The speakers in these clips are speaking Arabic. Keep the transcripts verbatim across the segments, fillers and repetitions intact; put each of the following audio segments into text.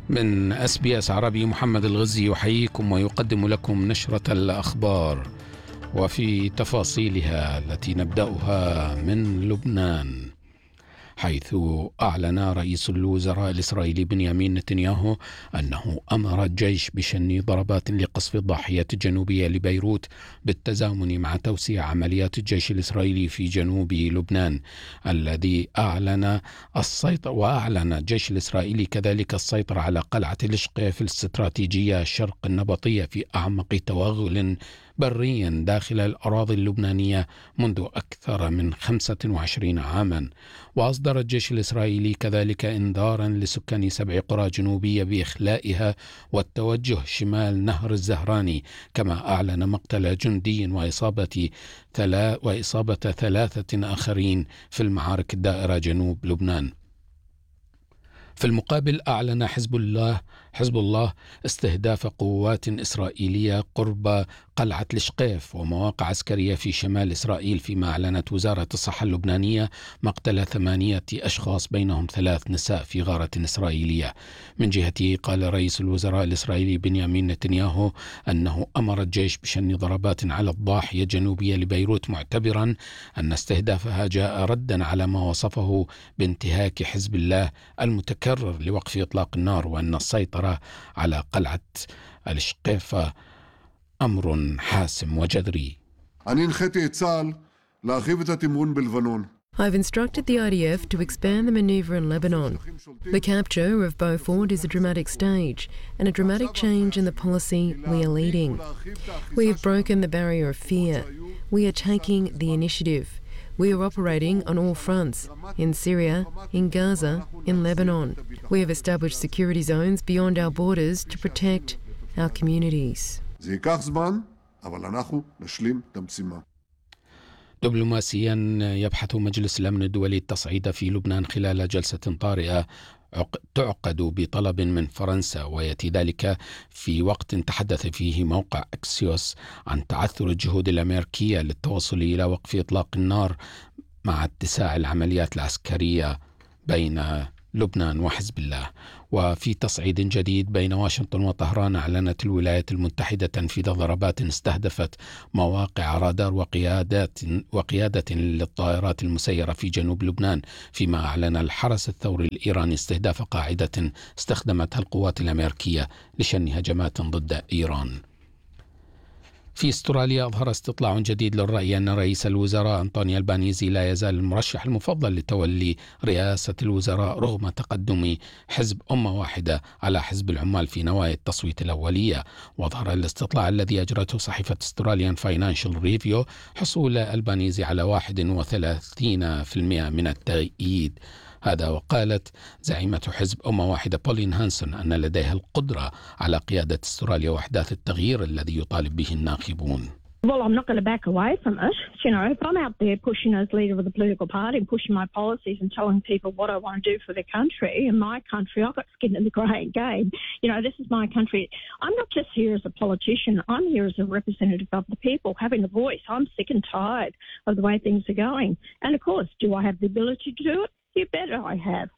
من اس بي اس عربي محمد الغزي يحييكم ويقدم لكم نشرة الأخبار، وفي تفاصيلها التي نبدأها من لبنان، حيث أعلن رئيس الوزراء الإسرائيلي بنيامين نتنياهو أنه أمر الجيش بشن ضربات لقصف الضاحية الجنوبية لبيروت بالتزامن مع توسيع عمليات الجيش الإسرائيلي في جنوب لبنان الذي أعلن السيطرة. وأعلن الجيش الإسرائيلي كذلك السيطرة على قلعة الشقيف الاستراتيجية الشرق النبطية في أعمق توغل بريا داخل الأراضي اللبنانية منذ أكثر من خمسة وعشرين عاما. وأصدر الجيش الإسرائيلي كذلك إنذارا لسكان سبع قرى جنوبية بإخلائها والتوجه شمال نهر الزهراني، كما أعلن مقتل جندي وإصابة ثلا وإصابة ثلاثة آخرين في المعارك الدائرة جنوب لبنان. في المقابل أعلن حزب الله حزب الله استهداف قوات إسرائيلية قرب قلعة الشقيف ومواقع عسكرية في شمال إسرائيل، فيما أعلنت وزارة الصحة اللبنانية مقتل ثمانية أشخاص بينهم ثلاث نساء في غارة إسرائيلية. من جهته قال رئيس الوزراء الإسرائيلي بنيامين نتنياهو أنه أمر الجيش بشن ضربات على الضاحية الجنوبية لبيروت، معتبرا أن استهدافها جاء ردا على ما وصفه بانتهاك حزب الله المتكرر لوقف إطلاق النار، وأن السيطرة على قلعة الشقيف أمر حاسم وجذري. I've instructed the I D F to expand the manoeuvre in Lebanon. The capture of Beaufort is a dramatic stage and a dramatic change in the policy we are leading. We have broken the barrier of fear. We are taking the initiative. We are operating on all fronts, in Syria, in Gaza, in Lebanon. We have established security zones beyond our borders to protect our communities. دبلوماسيا، يبحث مجلس الأمن الدولي التصعيد في لبنان خلال جلسة طارئة تعقد بطلب من فرنسا، ويأتي ذلك في وقت تحدث فيه موقع أكسيوس عن تعثر الجهود الأمريكية للتوصل إلى وقف إطلاق النار مع اتساع العمليات العسكرية بين لبنان وحزب الله. وفي تصعيد جديد بين واشنطن وطهران، أعلنت الولايات المتحدة تنفيذ ضربات استهدفت مواقع رادار وقيادات وقيادة للطائرات المسيرة في جنوب لبنان، فيما أعلن الحرس الثوري الإيراني استهداف قاعدة استخدمتها القوات الأمريكية لشن هجمات ضد إيران. في استراليا، أظهر استطلاع جديد للرأي أن رئيس الوزراء أنطوني ألبانيزي لا يزال المرشح المفضل لتولي رئاسة الوزراء رغم تقدم حزب أمة واحدة على حزب العمال في نوايا التصويت الأولية. وأظهر الاستطلاع الذي أجرته صحيفة استراليان فاينانشال ريفيو حصول ألبانيزي على واحد وثلاثين بالمئة من التأييد. هذا وقالت زعيمة حزب أمة واحدة بولين هانسون أن لديها القدرة على قيادة استراليا وأحداث التغيير الذي يطالب به الناخبون. Well, I'm not going to back away from it. You know, if I'm out there pushing as leader of the political party and pushing my policies and telling people what I want to do for the country and my country, I've got skin in the great game. You know, this is my country. I'm not just here as a politician. I'm here as a representative of the people, having a voice. I'm sick and tired of the way things are going. And of course, do I have the ability to do it? You bet I have.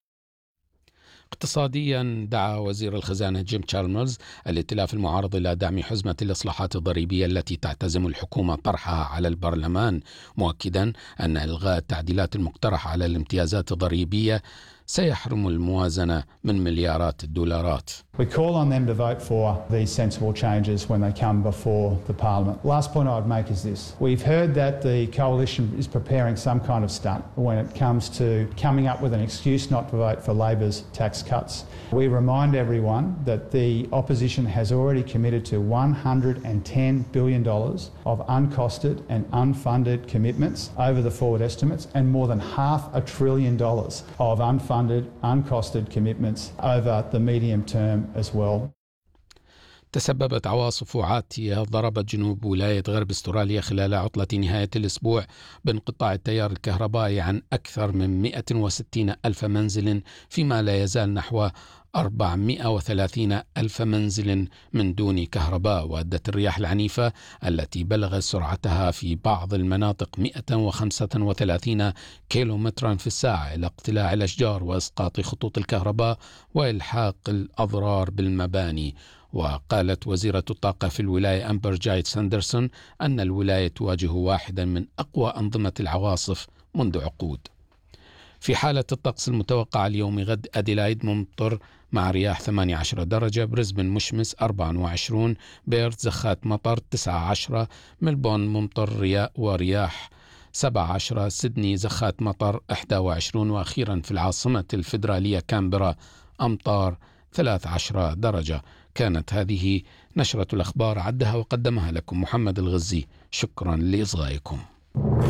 اقتصاديا، دعا وزير الخزانة جيم تشالمرز الائتلاف المعارض إلى دعم حزمة الإصلاحات الضريبية التي تعتزم الحكومة طرحها على البرلمان، مؤكدا أن إلغاء التعديلات المقترحة على الامتيازات الضريبية سيحرم الموازنة من مليارات الدولارات. We call on them to vote for these sensible changes when they come before the Parliament. Last point I would make is this. We've heard that the coalition is preparing some kind of stunt when it comes to coming up with an excuse not to vote for Labor's tax cuts. We remind everyone that the opposition has already committed to one hundred ten billion dollars of uncosted and unfunded commitments over the forward estimates, and more than half a trillion dollars of unfunded, uncosted commitments over the medium term as well. تسببت عواصف عاتية ضربت جنوب ولاية غرب استراليا خلال عطلة نهاية الأسبوع بانقطاع التيار الكهربائي عن أكثر من مئة وستين ألف منزل، فيما لا يزال نحو أربعمائة وثلاثين ألف منزل من دون كهرباء. وأدت الرياح العنيفة التي بلغت سرعتها في بعض المناطق مئة وخمسة وثلاثين كيلومترا في الساعة إلى اقتلاع الأشجار وإسقاط خطوط الكهرباء وإلحاق الأضرار بالمباني. وقالت وزيرة الطاقة في الولاية أمبر جايد ساندرسون أن الولاية تواجه واحدا من أقوى أنظمة العواصف منذ عقود. في حالة الطقس المتوقع اليوم غد: أديلايد ممطر مع رياح ثمانية عشر درجة، بريسبن مشمس أربعة وعشرين، بيرث زخات مطر تسعة عشر، ملبون ممطر رياح ورياح سبعة عشر، سيدني زخات مطر إحدى وعشرين، وأخيرا في العاصمة الفيدرالية كامبرا أمطار ثلاثة عشر درجة. كانت هذه نشرة الأخبار، عدها وقدمها لكم محمد الغزي. شكرا لإصغائكم.